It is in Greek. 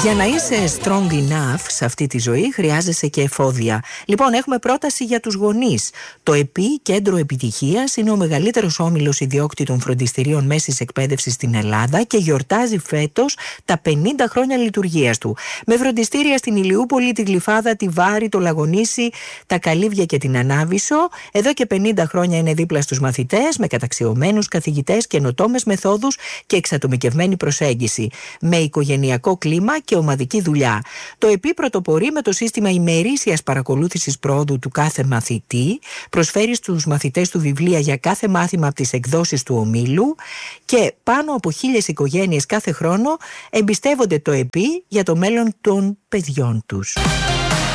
Για να είσαι strong enough σε αυτή τη ζωή χρειάζεσαι και εφόδια. Λοιπόν, έχουμε πρόταση για τους γονείς. Το ΕΠΗ, Κέντρο Επιτυχίας, είναι ο μεγαλύτερος όμιλος ιδιόκτητων φροντιστηρίων μέσης εκπαίδευσης στην Ελλάδα και γιορτάζει φέτος τα 50 χρόνια λειτουργίας του. Με φροντιστήρια στην Ηλιούπολη, τη Γλυφάδα, τη Βάρη, το Λαγονήσι, τα Καλύβια και την Ανάβησο. Εδώ και 50 χρόνια είναι δίπλα στους μαθητές, με καταξιωμένους καθηγητές, καινοτόμες μεθόδους και εξατομικευμένη προσέγγιση. Με οικογενειακό κλίμα και ομαδική δουλειά. Το ΕΠΗ πρωτοπορεί με το σύστημα ημερήσιας παρακολούθησης πρόοδου του κάθε μαθητή, προσφέρει στους μαθητές του βιβλία για κάθε μάθημα από τις εκδόσεις του ομίλου και πάνω από 1.000 οικογένειες κάθε χρόνο εμπιστεύονται το ΕΠΗ για το μέλλον των παιδιών τους.